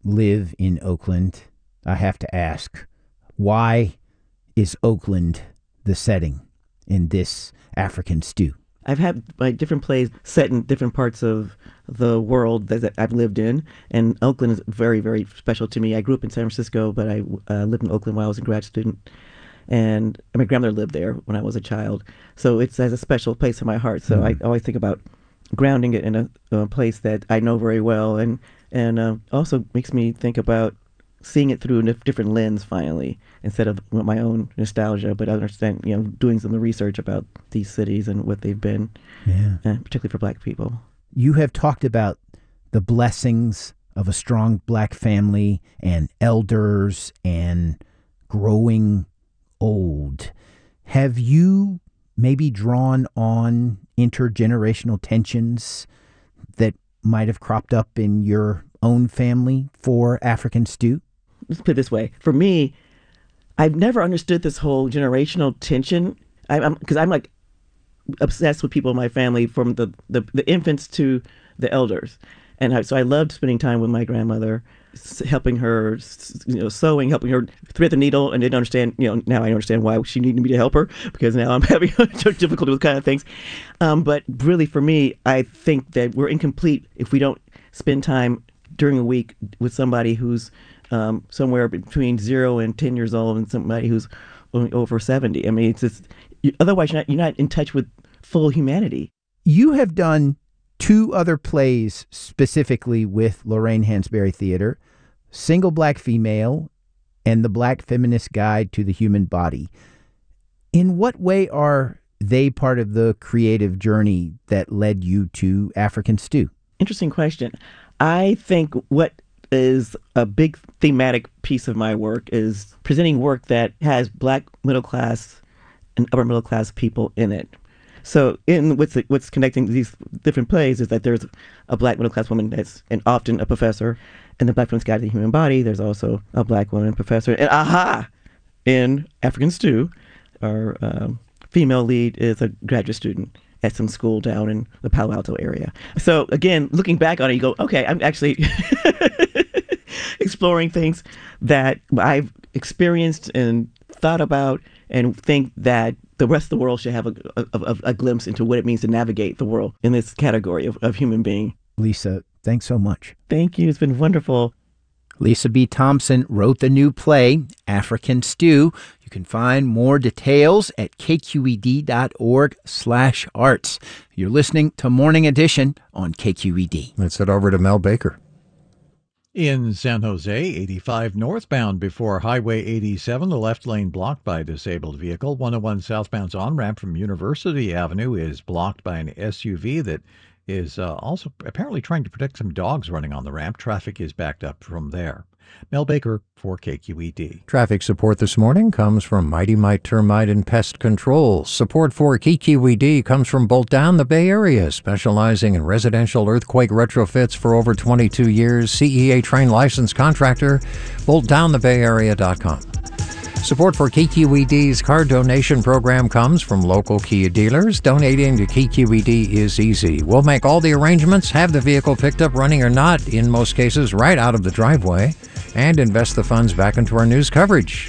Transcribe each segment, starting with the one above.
live in Oakland, I have to ask, why is Oakland the setting in this African Stew? I've had different plays set in different parts of the world that I've lived in, and Oakland is very, very special to me. I grew up in San Francisco, but I lived in Oakland while I was a grad student, and my grandmother lived there when I was a child. So it has a special place in my heart. So I always think about grounding it in a place that I know very well, and also makes me think about seeing it through a different lens finally, instead of my own nostalgia, but understand, doing some research about these cities and what they've been, particularly for Black people. You have talked about the blessings of a strong Black family and elders and growing old. Have you maybe drawn on intergenerational tensions that might have cropped up in your own family for African Stew? Let's put it this way. For me, I've never understood this whole generational tension. Because I'm like obsessed with people in my family, from the infants to the elders. And so I loved spending time with my grandmother, helping her, sewing, helping her thread the needle, and didn't understand, now I understand why she needed me to help her, because now I'm having difficulty with kind of things. But really for me, I think that we're incomplete if we don't spend time during a week with somebody who's somewhere between 0 and 10 years old, and somebody who's over 70. I mean, it's just, otherwise you're not in touch with full humanity. You have done 2 other plays specifically with Lorraine Hansberry Theater, Single Black Female and The Black Feminist Guide to the Human Body. In what way are they part of the creative journey that led you to African Stew? Interesting question. I think what is a big thematic piece of my work is presenting work that has Black middle class and upper middle class people in it. So what's connecting these different plays is that there's a Black middle class woman that's often a professor. In The Black Feminist Guide to the Human Body, there's also a Black woman professor. And in African Stew, our female lead is a graduate student at some school down in the Palo Alto area. So again, looking back on it, you go, okay, I'm actually exploring things that I've experienced and thought about, and think that the rest of the world should have a glimpse into what it means to navigate the world in this category of human being. Lisa, thanks so much. Thank you. It's been wonderful. Lisa B. Thompson wrote the new play, African Stew. You can find more details at kqed.org/arts. You're listening to Morning Edition on KQED. Let's head over to Mel Baker. In San Jose, 85 northbound before Highway 87, the left lane blocked by a disabled vehicle. 101 southbound's on-ramp from University Avenue is blocked by an SUV that is also apparently trying to protect some dogs running on the ramp. Traffic is backed up from there. Mel Baker for KQED. Traffic support this morning comes from Mighty Mite Termite and Pest Control. Support for KQED comes from Bolt Down the Bay Area, specializing in residential earthquake retrofits for over 22 years. CEA trained licensed contractor, boltdownthebayarea.com. Support for KQED's car donation program comes from local Kia dealers. Donating to KQED is easy. We'll make all the arrangements, have the vehicle picked up running or not, in most cases right out of the driveway, and invest the funds back into our news coverage.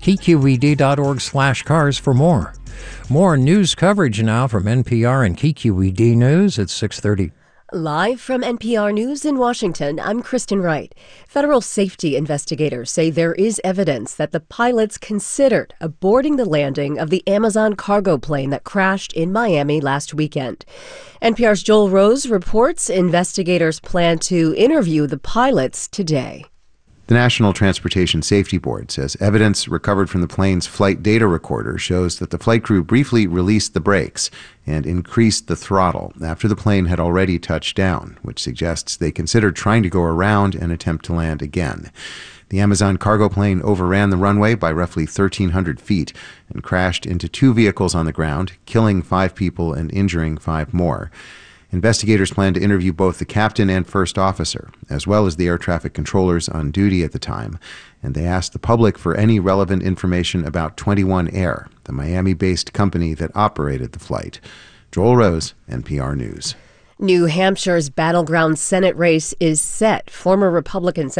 KQED.org/cars for more. More news coverage now from NPR and KQED News at 6:30. Live from NPR News in Washington, I'm Kristen Wright. Federal safety investigators say there is evidence that the pilots considered aborting the landing of the Amazon cargo plane that crashed in Miami last weekend. NPR's Joel Rose reports investigators plan to interview the pilots today. The National Transportation Safety Board says evidence recovered from the plane's flight data recorder shows that the flight crew briefly released the brakes and increased the throttle after the plane had already touched down, which suggests they considered trying to go around and attempt to land again. The Amazon cargo plane overran the runway by roughly 1,300 feet and crashed into 2 vehicles on the ground, killing 5 people and injuring 5 more. Investigators plan to interview both the captain and first officer, as well as the air traffic controllers on duty at the time, and they asked the public for any relevant information about 21 Air, the Miami-based company that operated the flight. Joel Rose, NPR News. New Hampshire's battleground Senate race is set. Former Republican